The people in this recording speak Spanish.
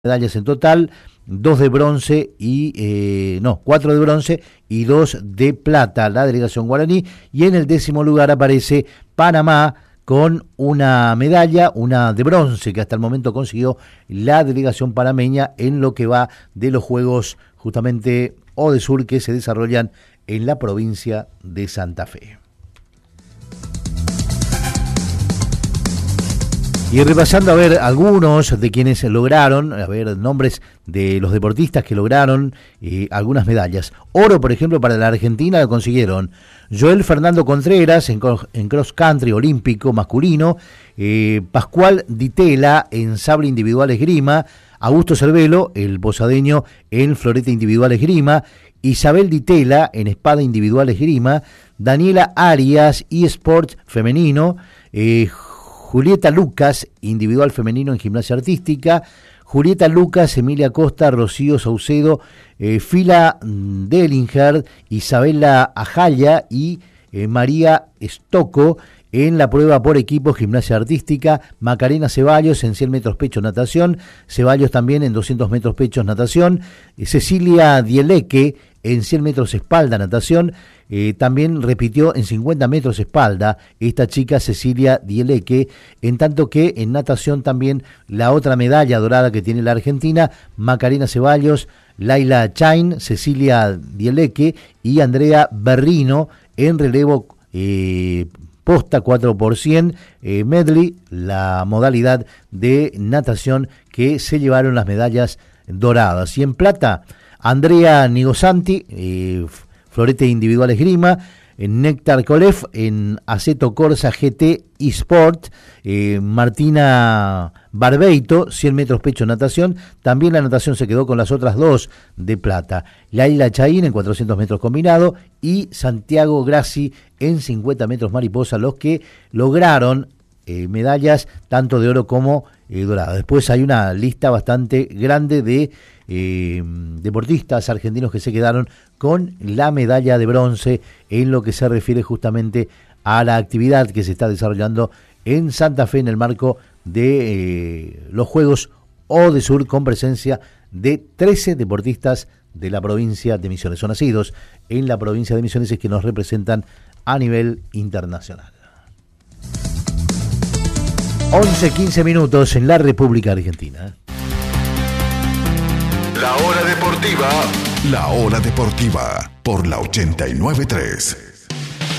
medallas en total, 2 de bronce y 4 de bronce y 2 de plata, la delegación guaraní, y en el 10º lugar aparece Panamá con una medalla, una de bronce que hasta el momento consiguió la delegación panameña en lo que va de los Juegos justamente ODESUR que se desarrollan en la provincia de Santa Fe. Y repasando a ver algunos de quienes lograron, a ver nombres de los deportistas que lograron algunas medallas. Oro, por ejemplo, para la Argentina lo consiguieron Joel Fernando Contreras en cross country olímpico masculino, Pascual Ditela en sable individual esgrima, Augusto Cervelo, el posadeño, en floreta individual esgrima, Isabel Ditela en espada individual esgrima, Daniela Arias eSport femenino, Julieta Lucas, individual femenino en gimnasia artística, Julieta Lucas, Emilia Costa, Rocío Saucedo, Fila Dellinger, Isabela Ajaya y María Estocco en la prueba por equipo gimnasia artística, Macarena Ceballos en 100 metros pecho natación, Ceballos también en 200 metros pecho natación, Cecilia Dieleque en 100 metros espalda natación, también repitió en 50 metros espalda esta chica Cecilia Dieleque, en tanto que en natación también la otra medalla dorada que tiene la Argentina, Macarena Ceballos, Laila Chain, Cecilia Dieleque y Andrea Berrino en relevo posta 4x100 medley, la modalidad de natación que se llevaron las medallas doradas. Y en plata, Andrea Nigosanti, florete individual esgrima, Néctar Kolev en Aceto Corsa GT eSport, Martina Barbeito, 100 metros pecho natación, también la natación se quedó con las otras 2 de plata, Laila Chaín en 400 metros combinado y Santiago Grassi en 50 metros mariposa, los que lograron medallas tanto de oro como dorada. Después hay una lista bastante grande de deportistas argentinos que se quedaron con la medalla de bronce en lo que se refiere justamente a la actividad que se está desarrollando en Santa Fe en el marco de los Juegos ODESUR con presencia de 13 deportistas de la provincia de Misiones. Son nacidos en la provincia de Misiones y que nos representan a nivel internacional. 11:15 minutos en la República Argentina. La hora deportiva por la 89.3.